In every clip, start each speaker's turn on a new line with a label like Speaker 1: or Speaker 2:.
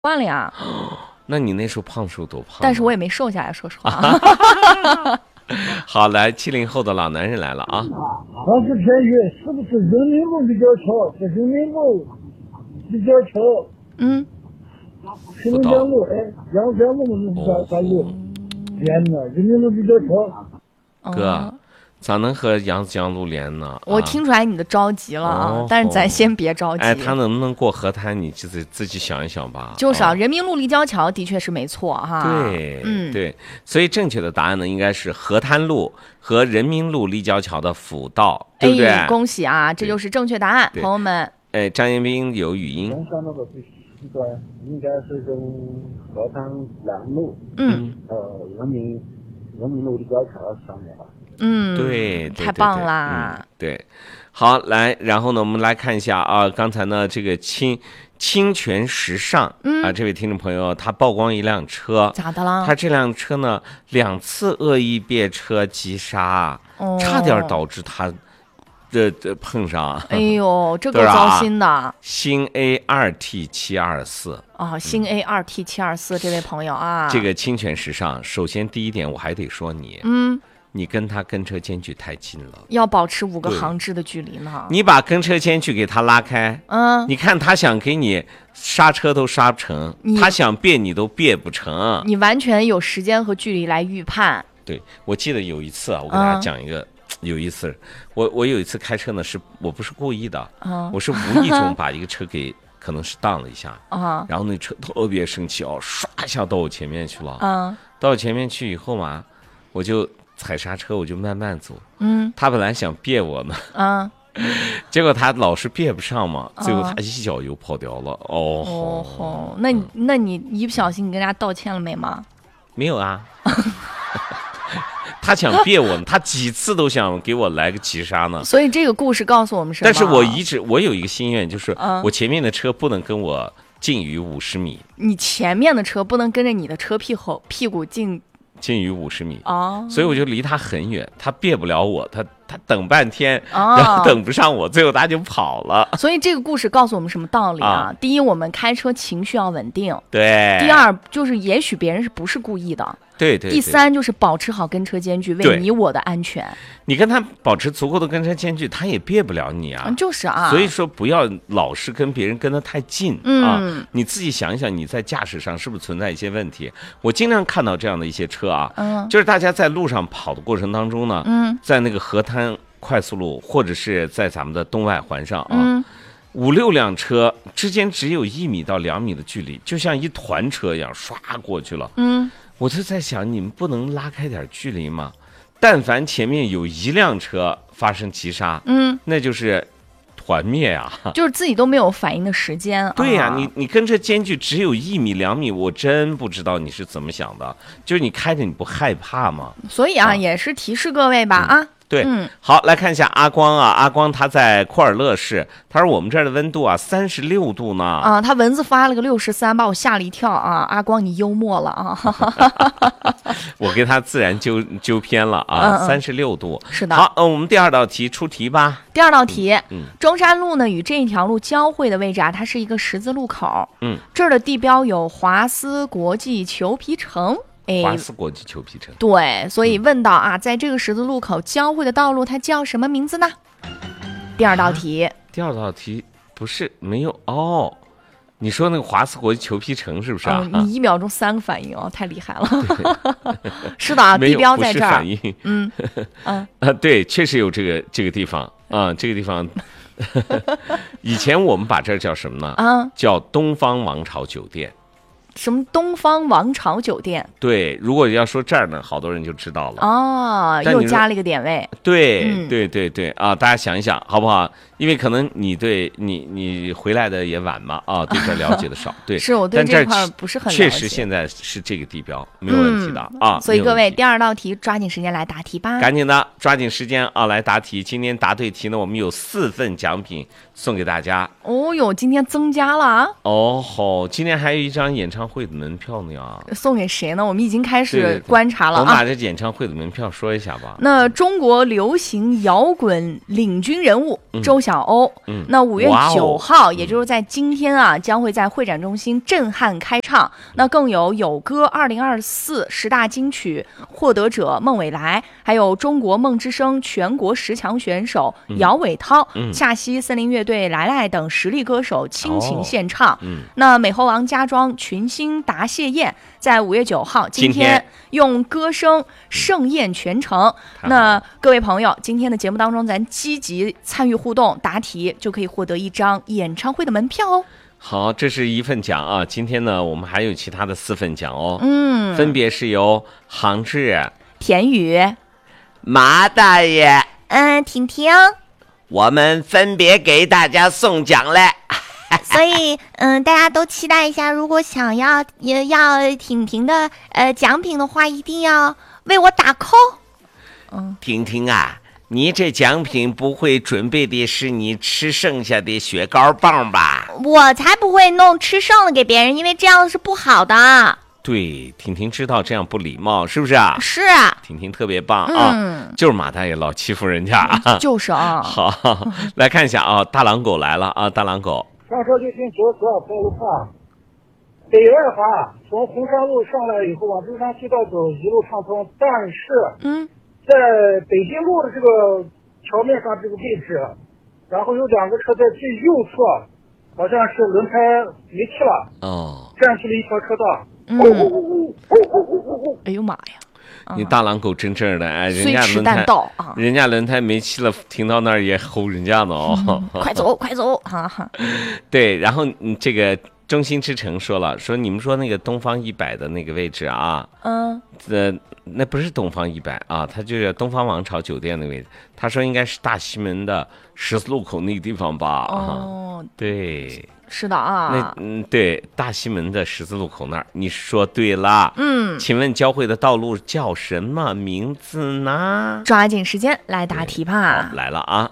Speaker 1: 惯了呀。
Speaker 2: 那你那时候胖是有多胖？
Speaker 1: 但是我也没瘦下来，说实话。
Speaker 2: 好，来70后的老男人来了啊！
Speaker 3: 我是偏于是不是人民路比较巧？是人民路比较巧。什么江路？杨江路嘛，啥路？连呢？人民路比较巧。
Speaker 2: 哥，咋能和扬子江路连呢？
Speaker 1: 我听出来你的着急了啊，但是咱先别着急。
Speaker 2: 他能不能过河滩，你自己想一想吧。
Speaker 1: 就是人民路立交桥的确是没错哈。
Speaker 2: 对，对，所以正确的答案呢，应该是河滩路和人民路立交桥的辅道，对不对？
Speaker 1: 恭喜啊，这就是正确答案，朋友们。
Speaker 2: 张彦斌有语音。
Speaker 3: 应该是跟河滩南路，人民路立交桥上面吧。
Speaker 2: 对，
Speaker 1: 太棒啦！
Speaker 2: 对，好，来，然后呢，我们来看一下啊，刚才呢，这个清泉时尚这位听众朋友，他曝光一辆车，
Speaker 1: 咋的了？
Speaker 2: 他这辆车呢，2次恶意别车急刹，差点导致他这碰上。
Speaker 1: 哎呦，这够糟心的。
Speaker 2: 新 A2T724
Speaker 1: 新 A2T724这位朋友啊，
Speaker 2: 这个清泉时尚，首先第一点我还得说你跟他跟车间距太近了，
Speaker 1: 要保持5个行制的距离呢。
Speaker 2: 你把跟车间距给他拉开，你看他想给你刹车都刹不成，他想别你都别不成，
Speaker 1: 你完全有时间和距离来预判。
Speaker 2: 对，我记得有一次我给大家讲一个有意思，我有一次开车呢，我不是故意的，我是无意中把一个车给可能是当了一下，然后那车特别生气唰一下到我前面去了，到我前面去以后嘛，我就踩刹车，我就慢慢走，他本来想别我呢，结果他老是别不上嘛，最后他一脚油跑掉了。
Speaker 1: 那你一不小心你跟人家道歉了没吗？
Speaker 2: 没有啊。他想别我，他几次都想给我来个急刹呢。
Speaker 1: 所以这个故事告诉我们什么？
Speaker 2: 但是我有一个心愿，就是我前面的车不能跟我近于50米。
Speaker 1: 你前面的车不能跟着你的车屁股近
Speaker 2: 于50米所以我就离他很远，他别不了我，他等半天，然后等不上我，最后他就跑了。
Speaker 1: 所以这个故事告诉我们什么道理啊？第一，我们开车情绪要稳定。
Speaker 2: 对。
Speaker 1: 第二，就是也许别人不是故意的。
Speaker 2: 对。
Speaker 1: 第三，就是保持好跟车间距，为你我的安全。
Speaker 2: 你跟他保持足够的跟车间距，他也别不了你啊。
Speaker 1: 就是啊。
Speaker 2: 所以说不要老是跟别人跟得太近你自己想一想，你在驾驶上是不是存在一些问题？我经常看到这样的一些车就是大家在路上跑的过程当中呢，在那个河滩快速路或者是在咱们的东外环上5、6辆车之间只有1米到2米的距离，就像一团车一样刷过去了。我就在想，你们不能拉开点距离吗？但凡前面有1辆车发生急刹，那就是团灭啊，
Speaker 1: 就是自己都没有反应的时间。
Speaker 2: 对呀，你跟这间距只有1米2米，我真不知道你是怎么想的。就是你开着你不害怕吗？
Speaker 1: 所以也是提示各位吧
Speaker 2: 对，好，来看一下阿光阿光他在库尔勒市，他说我们这儿的温度36度呢。
Speaker 1: 他文字发了个63，把我吓了一跳阿光你幽默了
Speaker 2: 我给他自然纠偏了36度。
Speaker 1: 是的。
Speaker 2: 好，我们第2道题出题吧。
Speaker 1: 第2道题，中山路呢与这一条路交汇的位置它是一个十字路口。这儿的地标有华斯国际裘皮城。
Speaker 2: 华斯国际裘皮城。
Speaker 1: 对，所以问到在这个十字路口交汇的道路它叫什么名字呢？第2道题。
Speaker 2: 第2道题不是没有你说那个华斯国际裘皮城是不是
Speaker 1: 你1秒钟3个反应太厉害了。是的地标在这儿。
Speaker 2: 不是反应。对，确实有这个地方这个地方以前我们把这儿叫什么呢？叫东方王朝酒店。
Speaker 1: 什么东方王朝酒店？对，
Speaker 2: 如果要说这儿呢，好多人就知道了。
Speaker 1: 又加了一个点位。
Speaker 2: 对大家想一想好不好？因为可能你回来的也晚嘛对这了解的少。对，
Speaker 1: 是我对这块不是很了解。
Speaker 2: 确实现在是这个地标，没有问题的
Speaker 1: 所以各位第2道题抓紧时间来答题吧。
Speaker 2: 赶紧的，抓紧时间来答题。今天答对题呢，我们有4份奖品送给大家。
Speaker 1: 今天增加了
Speaker 2: 今天还有一张演唱唱会的门票呢呀？
Speaker 1: 送给谁呢？我们已经开始观察了啊。
Speaker 2: 我们把这演唱会的门票说一下吧。
Speaker 1: 那中国流行摇滚领军人物周晓鸥，那5月9号，也就是在今天啊，将会在会展中心震撼开唱。那更有友歌202410大金曲获得者孟伟来，还有中国梦之声全国10强选手姚伟涛、夏曦森林乐队来来等实力歌手倾情献唱。那美猴王家庄群星答谢宴在5月9号今天用歌声盛宴全城。那各位朋友，今天的节目当中，咱积极参与互动答题，就可以获得一张演唱会的门票哦。
Speaker 2: 好，这是1份奖啊。今天呢，我们还有其他的4份奖哦。分别是由杭志、
Speaker 1: 田宇、
Speaker 4: 马大爷、
Speaker 5: 婷婷，
Speaker 4: 我们分别给大家送奖嘞。
Speaker 5: 所以大家都期待一下，如果想要婷婷的奖品的话，一定要为我打 call。
Speaker 4: 婷婷啊，你这奖品不会准备的是你吃剩下的雪糕棒吧？
Speaker 5: 我才不会弄吃剩的给别人，因为这样是不好的。
Speaker 2: 对，婷婷知道这样不礼貌，是不是啊？
Speaker 5: 是啊，
Speaker 2: 婷婷特别棒啊，就是马大爷老欺负人家，
Speaker 1: 就是啊。
Speaker 2: 好，来看一下啊，大狼狗来了啊，大狼狗。
Speaker 3: 上车就进9次北路上，北2环从红山路上来以后往中山西道走，一路畅通。但是，在北京路的这个桥面上这个位置，然后有2个车在最右侧，好像是轮胎没气了，占据了一条车道。
Speaker 1: 哎呦妈呀！
Speaker 2: 你大狼狗真正的哎，人家轮胎没气了，停到那儿也吼人家呢哦。
Speaker 1: 快走快走哈！
Speaker 2: 对，然后这个中心之城说了，说你们说那个东方100的那个位置啊，那不是东方100啊，它就是东方王朝酒店的位置。他说应该是大西门的十字路口那个地方吧？对。
Speaker 1: 是的啊，
Speaker 2: 对，大西门的十字路口那儿，你说对了。请问交汇的道路叫什么名字呢？
Speaker 1: 抓紧时间来答题吧。
Speaker 2: 来了啊！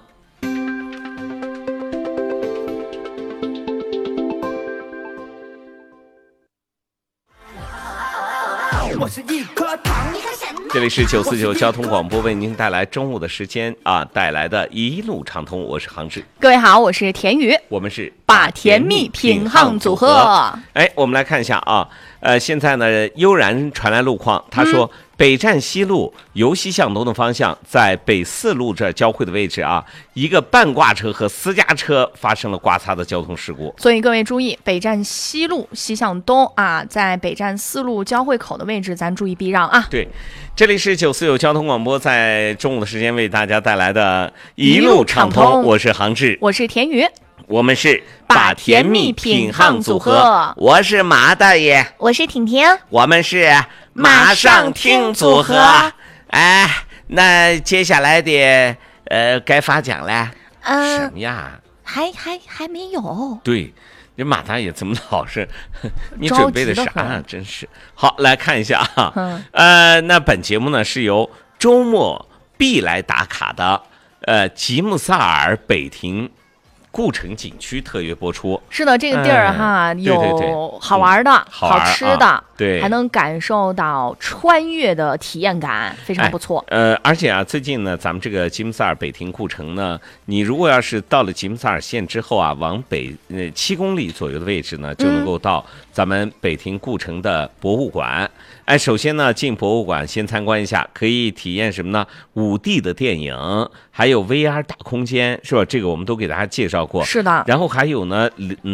Speaker 6: 我是一颗糖。
Speaker 2: 这里是949交通广播，为您带来中午的时间啊，带来的一路畅通。我是杭志，
Speaker 1: 各位好，我是田宇，
Speaker 2: 我们是
Speaker 1: 把甜蜜品항组合。
Speaker 2: 哎，我们来看一下啊，现在呢，悠然传来路况，他说。北站西路由西向东的方向，在北4路这交汇的位置啊，一个半挂车和私家车发生了刮擦的交通事故。
Speaker 1: 所以各位注意，北站西路西向东啊，在北站4路交汇口的位置，咱注意避让啊。
Speaker 2: 对，这里是949交通广播，在中午的时间为大家带来的一路畅通。我是杭志，
Speaker 1: 我是田宇，
Speaker 2: 我们是把甜蜜品항组合。
Speaker 4: 我是马大爷，
Speaker 5: 我是婷婷，
Speaker 4: 我们是马上听组合。哎，那接下来的该发奖了。
Speaker 2: 什么呀？
Speaker 5: 还没有。
Speaker 2: 对，这马大爷怎么老是？你准备的啥啊？真是。好，来看一下啊。那本节目呢是由周末必来打卡的吉姆萨尔北亭故城景区特约播出。
Speaker 1: 是的，这个地儿哈，有好玩的、好吃的，对，还能感受到穿越的体验感，非常不错。
Speaker 2: 而且啊，最近呢，咱们这个吉姆萨尔北亭故城呢，你如果要是到了吉姆萨尔县之后啊，往北7公里左右的位置呢，就能够到咱们北亭故城的博物馆。哎，首先呢，进博物馆先参观一下，可以体验什么呢？5D 的电影，还有 VR 大空间，是吧？这个我们都给大家介绍过。
Speaker 1: 是的。
Speaker 2: 然后还有呢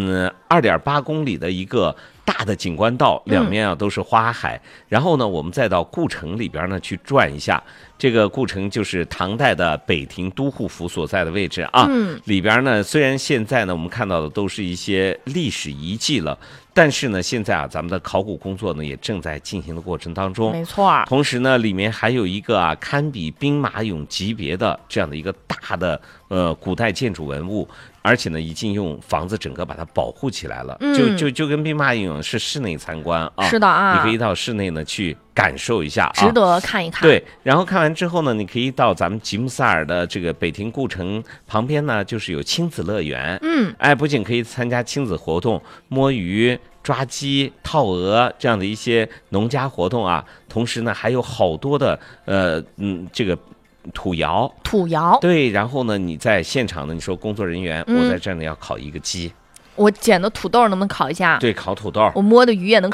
Speaker 2: ，2.8公里的一个大的景观道，两面啊都是花海。然后呢，我们再到故城里边呢去转一下。这个故城就是唐代的北亭都护府所在的位置啊。里边呢，虽然现在呢我们看到的都是一些历史遗迹了，但是呢，现在啊咱们的考古工作呢也正在进行的过程当中。
Speaker 1: 没错。
Speaker 2: 同时呢，里面还有一个啊堪比兵马俑级别的这样的一个大的古代建筑文物。而且呢，已经用房子整个把它保护起来了，就跟兵马俑是室内参观啊。
Speaker 1: 是的啊，
Speaker 2: 你可以到室内呢去感受一下，
Speaker 1: 值得看一看。
Speaker 2: 对，然后看完之后呢，你可以到咱们吉姆萨尔的这个北亭故城旁边呢，就是有亲子乐园。哎，不仅可以参加亲子活动，摸鱼、 抓鸡、套鹅这样的一些农家活动啊，同时呢还有好多的这个土窑，对，然后呢你在现场呢，你说工作人员，我在这儿呢要烤一个鸡，
Speaker 1: 我捡的土豆能不能烤一下？
Speaker 2: 对，烤土豆，
Speaker 1: 我摸的鱼也能